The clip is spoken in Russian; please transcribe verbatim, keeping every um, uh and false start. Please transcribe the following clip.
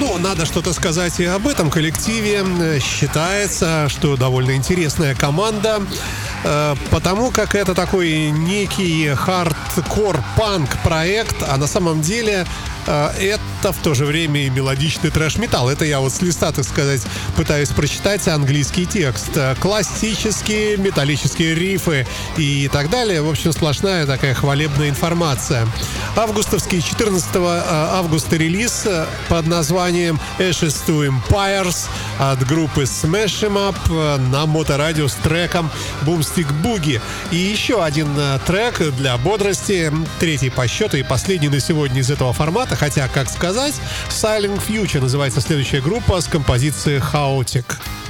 Ну, надо что-то сказать и об этом коллективе. Считается, что довольно интересная команда, потому как это такой некий хардкор-панк проект, а на самом деле это в то же время и мелодичный трэш-металл. Это я вот с листа, так сказать, пытаюсь прочитать английский текст. Классические металлические рифы и так далее. В общем, сплошная такая хвалебная информация. Августовский четырнадцатого августа релиз под названием Ashes to Empires от группы Smash 'Em Up на Моторадио с треком Boomstick Boogie. И еще один трек для бодрости, третий по счету и последний на сегодня из этого формата. Хотя, как сказать, Silent Future называется следующая группа с композицией Chaotic.